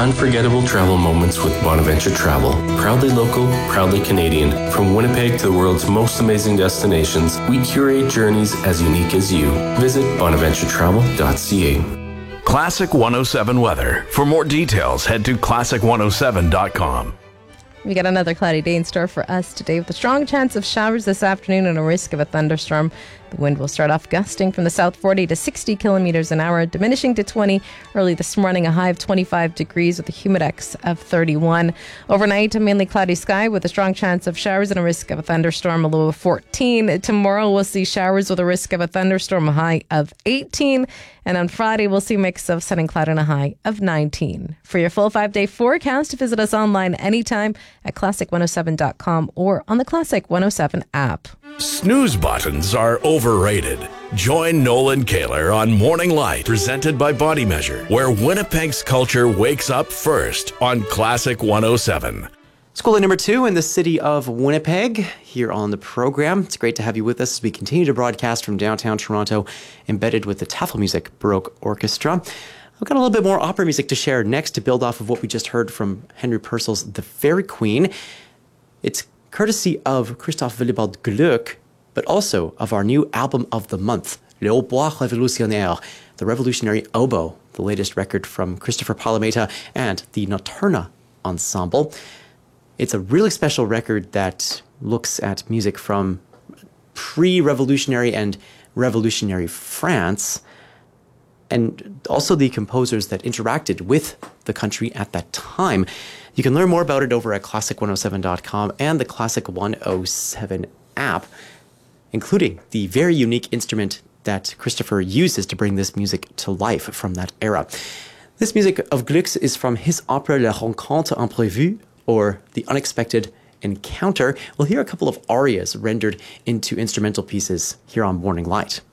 unforgettable travel moments with Bonaventure Travel. Proudly local, proudly Canadian. From Winnipeg to the world's most amazing destinations, we curate journeys as unique as you. Visit bonaventuretravel.ca. Classic 107 weather. For more details, head to classic107.com. We got another cloudy day in store for us today with a strong chance of showers this afternoon and a risk of a thunderstorm. The wind will start off gusting from the south 40 to 60 kilometers an hour, diminishing to 20 early this morning, a high of 25 degrees with a humidex of 31. Overnight, a mainly cloudy sky with a strong chance of showers and a risk of a thunderstorm, a low of 14. Tomorrow, we'll see showers with a risk of a thunderstorm, a high of 18. And on Friday, we'll see a mix of sun and cloud and a high of 19. For your full 5-day forecast, visit us online anytime at classic107.com or on the Classic 107 app. Snooze buttons are overrated. Join Nolan Kaler on Morning Light, presented by Body Measure, where Winnipeg's culture wakes up first on Classic 107. School number 2 in the city of Winnipeg here on the program. It's great to have you with us as we continue to broadcast from downtown Toronto, embedded with the Tafelmusik Baroque Orchestra. I've got a little bit more opera music to share next to build off of what we just heard from Henry Purcell's The Fairy Queen. It's courtesy of Christophe Willibald Gluck, but also of our new album of the month, Le Hautbois Révolutionnaire, the Revolutionary Oboe, the latest record from Christopher Palameta and the Notturna Ensemble. It's a really special record that looks at music from pre-revolutionary and revolutionary France, and also the composers that interacted with the country at that time. You can learn more about it over at classic107.com and the Classic 107 app, including the very unique instrument that Christopher uses to bring this music to life from that era. This music of Gluck's is from his opera La Rencontre Imprévue, or The Unexpected Encounter. We'll hear a couple of arias rendered into instrumental pieces here on Morning Light.